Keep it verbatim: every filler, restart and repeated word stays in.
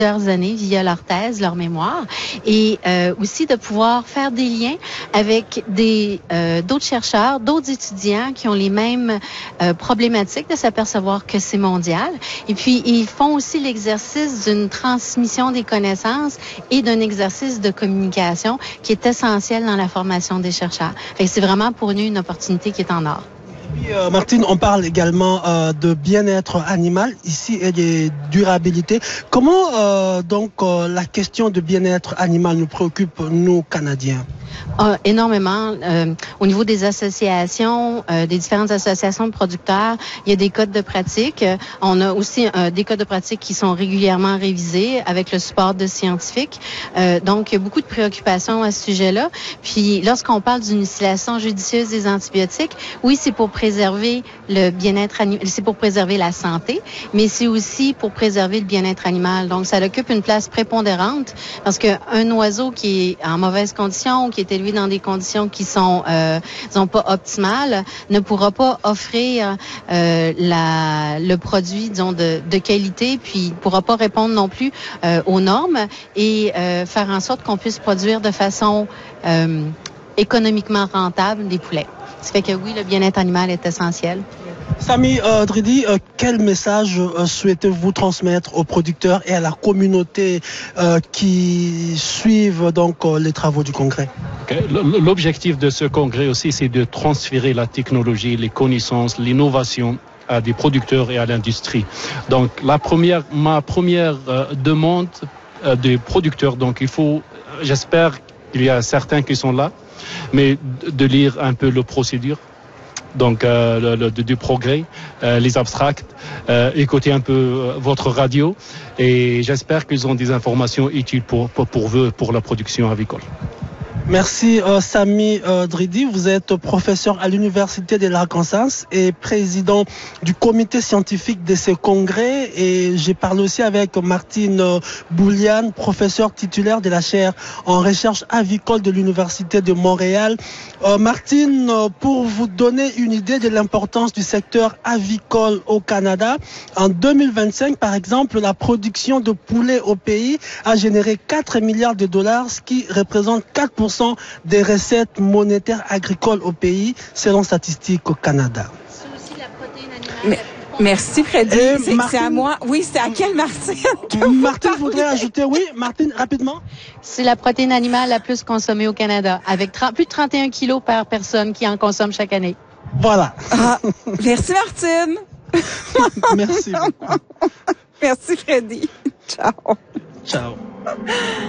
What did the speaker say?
années via leur thèse, leur mémoire, et euh, aussi de pouvoir faire des liens avec des euh, d'autres chercheurs, d'autres étudiants qui ont les mêmes euh, problématiques, de s'apercevoir que c'est mondial. Et puis, ils font aussi l'exercice d'une transmission des connaissances et d'un exercice de communication qui est essentiel dans la formation des chercheurs. Et c'est vraiment pour nous une opportunité qui est en or. Puis, euh, Martine, on parle également euh, de bien-être animal ici et de durabilité. Comment euh, donc euh, la question de bien-être animal nous préoccupe, nous, Canadiens? Ah, énormément. Euh, au niveau des associations, euh, des différentes associations de producteurs, il y a des codes de pratique. On a aussi euh, des codes de pratique qui sont régulièrement révisés avec le support de scientifiques. Euh, donc, il y a beaucoup de préoccupations à ce sujet-là. Puis, lorsqu'on parle d'une utilisation judicieuse des antibiotiques, oui, c'est pour préserver le bien-être animal, c'est pour préserver la santé, mais c'est aussi pour préserver le bien-être animal. Donc, ça occupe une place prépondérante parce qu'un oiseau qui est en mauvaise condition, qui est élevé dans des conditions qui sont euh, disons pas optimales, ne pourra pas offrir euh, la, le produit disons de, de qualité, puis ne pourra pas répondre non plus euh, aux normes et euh, faire en sorte qu'on puisse produire de façon euh, économiquement rentable des poulets. Ça fait que oui, le bien-être animal est essentiel. Samy euh, Dridi, euh, quel message euh, souhaitez-vous transmettre aux producteurs et à la communauté euh, qui suivent donc euh, les travaux du congrès? Okay. L'objectif de ce congrès aussi, c'est de transférer la technologie, les connaissances, l'innovation à des producteurs et à l'industrie. Donc, la première, ma première euh, demande euh, des producteurs, donc il faut, j'espère qu'il y a certains qui sont là, mais de lire un peu la procédure. Donc euh, le, le, du progrès, euh, les abstracts, euh, écoutez un peu euh, votre radio et j'espère qu'ils ont des informations utiles pour, pour, pour eux, pour la production avicole. Merci euh, Samy euh, Dridi, vous êtes professeur à l'Université de l'Arkansas et président du comité scientifique de ce congrès, et j'ai parlé aussi avec Martine euh, Boulian, professeure titulaire de la chaire en recherche avicole de l'Université de Montréal. Euh, Martine, euh, pour vous donner une idée de l'importance du secteur avicole au Canada, en deux mille vingt-cinq par exemple, la production de poulets au pays a généré quatre milliards de dollars, ce qui représente quatre pour cent des recettes monétaires agricoles au pays, selon Statistique au Canada. C'est aussi la protéine animale. Mais, merci Freddy. C'est, Martine, c'est à moi. Oui, c'est à quelle Martine? Martine voudrait ajouter, oui, Martine, rapidement. C'est la protéine animale la plus consommée au Canada, avec trente, plus de trente et un kilos par personne qui en consomme chaque année. Voilà. Ah, merci Martine. Merci beaucoup. Merci Freddy. Ciao. Ciao.